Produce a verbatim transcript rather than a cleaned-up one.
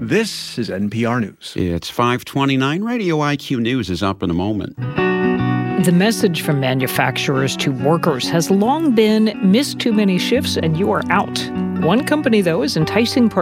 This is N P R News. It's five twenty-nine. Radio I Q News is up in a moment. The message from manufacturers to workers has long been, miss too many shifts and you are out. One company, though, is enticing